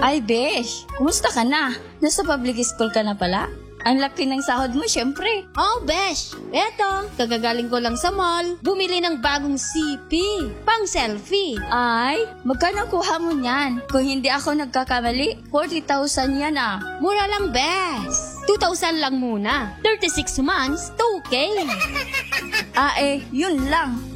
Ay, besh, kumusta ka na? Nasa public school ka na pala? Ang laki ng sahod mo, syempre. Oh, besh. Eto, kagagaling ko lang sa mall. Bumili ng bagong CP. Pang selfie. Ay, magkano kuha mo niyan? Kung hindi ako nagkakamali, 40,000 yan ah. Mura lang, besh. 2,000 lang muna. 36 months, 2K. Yun lang.